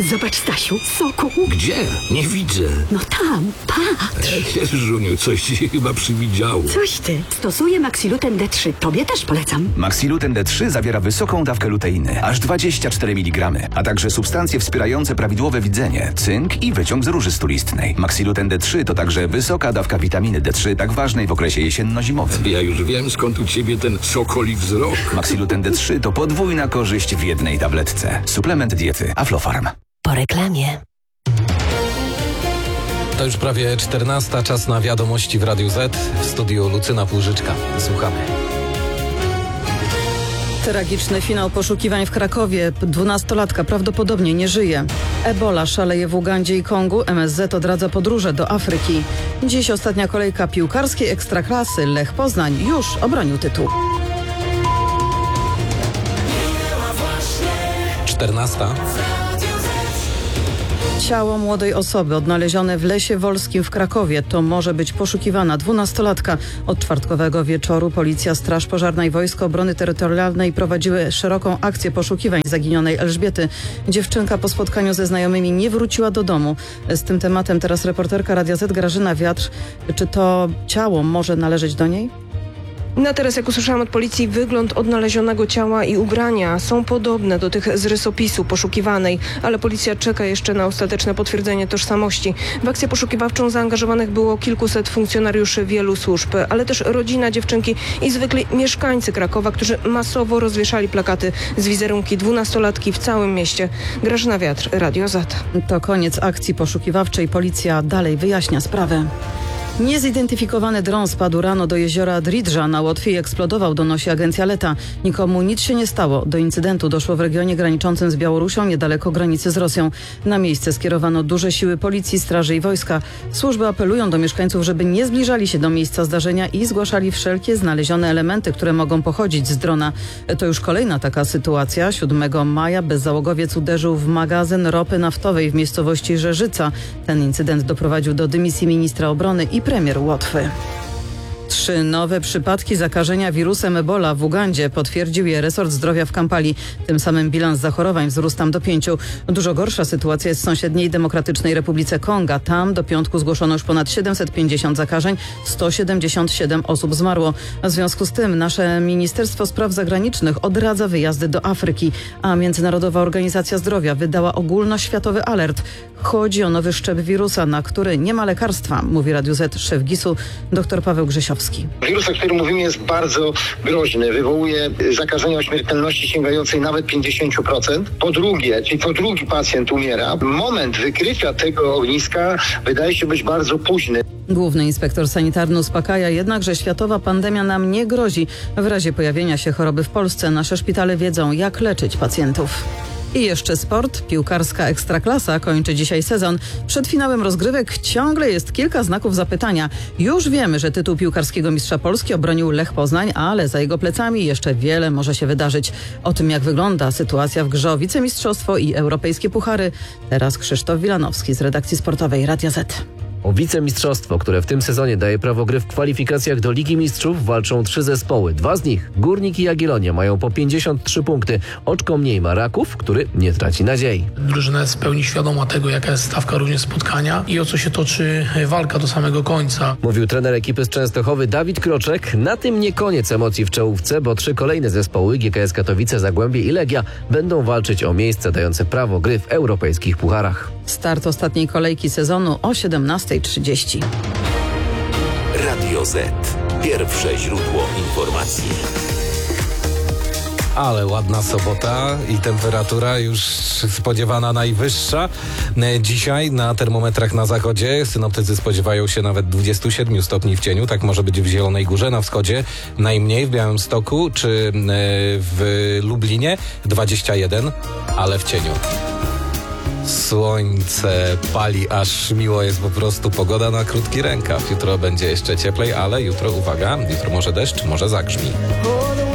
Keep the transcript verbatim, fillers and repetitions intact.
Zobacz, Stasiu, soku. Gdzie? Nie widzę. No tam, patrz. Żuniu, coś ci chyba przywidziało. Coś ty. Stosuję Maxiluten D trzy. Tobie też polecam. Maxiluten D trzy zawiera wysoką dawkę luteiny, aż dwadzieścia cztery miligramy, a także substancje wspierające prawidłowe widzenie, cynk i wyciąg z róży stulistnej. Maxiluten D trzy to także wysoka dawka witaminy D trzy, tak ważnej w okresie jesienno-zimowym. Ja już wiem, skąd u ciebie ten sokoli wzrok. Maxiluten D trzy to podwójna korzyść w jednej tabletce. Suplement diety Aflofarm. Po reklamie. To już prawie czternasta, czas na wiadomości w Radiu Z. W studiu Lucyna Płużyczka. Słuchamy. Tragiczny finał poszukiwań w Krakowie. Dwunastolatka prawdopodobnie nie żyje. Ebola szaleje w Ugandzie i Kongu. M S Z odradza podróże do Afryki. Dziś ostatnia kolejka piłkarskiej Ekstraklasy. Lech Poznań już obronił tytuł. czternasta. Ciało młodej osoby odnalezione w Lesie Wolskim w Krakowie. To może być poszukiwana dwunastolatka. Od czwartkowego wieczoru policja, straż pożarna i Wojsko Obrony Terytorialnej prowadziły szeroką akcję poszukiwań zaginionej Elżbiety. Dziewczynka po spotkaniu ze znajomymi nie wróciła do domu. Z tym tematem teraz reporterka Radia Z Grażyna Wiatr. Czy to ciało może należeć do niej? Na teraz, jak usłyszałam od policji, wygląd odnalezionego ciała i ubrania są podobne do tych z rysopisu poszukiwanej, ale policja czeka jeszcze na ostateczne potwierdzenie tożsamości. W akcję poszukiwawczą zaangażowanych było kilkuset funkcjonariuszy wielu służb, ale też rodzina dziewczynki i zwykli mieszkańcy Krakowa, którzy masowo rozwieszali plakaty z wizerunki dwunastolatki w całym mieście. Grażyna Wiatr, Radio Z. To koniec akcji poszukiwawczej. Policja dalej wyjaśnia sprawę. Niezidentyfikowany dron spadł rano do jeziora Dridża na Łotwie i eksplodował, donosi agencja Leta. Nikomu nic się nie stało. Do incydentu doszło w regionie graniczącym z Białorusią, niedaleko granicy z Rosją. Na miejsce skierowano duże siły policji, straży i wojska. Służby apelują do mieszkańców, żeby nie zbliżali się do miejsca zdarzenia i zgłaszali wszelkie znalezione elementy, które mogą pochodzić z drona. To już kolejna taka sytuacja. siódmego maja bezzałogowiec uderzył w magazyn ropy naftowej w miejscowości Rzeżyca. Ten incydent doprowadził do dymisji ministra obrony i premier Łotwy. Trzy nowe przypadki zakażenia wirusem Ebola w Ugandzie. Potwierdził je resort zdrowia w Kampali. Tym samym bilans zachorowań wzrósł tam do pięciu. Dużo gorsza sytuacja jest w sąsiedniej Demokratycznej Republice Konga. Tam do piątku zgłoszono już ponad siedemset pięćdziesiąt zakażeń, sto siedemdziesiąt siedem osób zmarło. W związku z tym nasze Ministerstwo Spraw Zagranicznych odradza wyjazdy do Afryki, a Międzynarodowa Organizacja Zdrowia wydała ogólnoświatowy alert. Chodzi o nowy szczep wirusa, na który nie ma lekarstwa, mówi Radiu Z szef gisu dr Paweł Grzesiowski. Wirus, o którym mówimy, jest bardzo groźny. Wywołuje zakażenia o śmiertelności sięgającej nawet pięćdziesiąt procent. Po drugie, czyli co drugi pacjent umiera. Moment wykrycia tego ogniska wydaje się być bardzo późny. Główny inspektor sanitarny uspokaja jednak, że światowa pandemia nam nie grozi. W razie pojawienia się choroby w Polsce nasze szpitale wiedzą, jak leczyć pacjentów. I jeszcze sport. Piłkarska Ekstraklasa kończy dzisiaj sezon. Przed finałem rozgrywek ciągle jest kilka znaków zapytania. Już wiemy, że tytuł piłkarskiego mistrza Polski obronił Lech Poznań, ale za jego plecami jeszcze wiele może się wydarzyć. O tym, jak wygląda sytuacja w grze o wicemistrzostwo i europejskie puchary, teraz Krzysztof Wilanowski z redakcji sportowej Radia Z. O wicemistrzostwo, które w tym sezonie daje prawo gry w kwalifikacjach do Ligi Mistrzów, walczą trzy zespoły. Dwa z nich, Górnik i Jagiellonia, mają po pięćdziesiąt trzy punkty. Oczko mniej ma Raków, który nie traci nadziei. Drużyna jest w pełni świadoma tego, jaka jest stawka również spotkania i o co się toczy walka do samego końca. Mówił trener ekipy z Częstochowy Dawid Kroczek. Na tym nie koniec emocji w czołówce, bo trzy kolejne zespoły, G K S Katowice, Zagłębie i Legia, będą walczyć o miejsce dające prawo gry w europejskich pucharach. Start ostatniej kolejki sezonu o siedemnasta trzydzieści. Radio Z. Pierwsze źródło informacji. Ale ładna sobota i temperatura już spodziewana najwyższa. Dzisiaj na termometrach na zachodzie synoptycy spodziewają się nawet dwudziestu siedmiu stopni w cieniu. Tak może być w Zielonej Górze, na wschodzie najmniej, w Białymstoku czy w Lublinie dwadzieścia jeden, ale w cieniu. Słońce pali, aż miło jest po prostu. Pogoda na krótki rękaw. Jutro będzie jeszcze cieplej, ale jutro, uwaga, jutro może deszcz, może zagrzmi.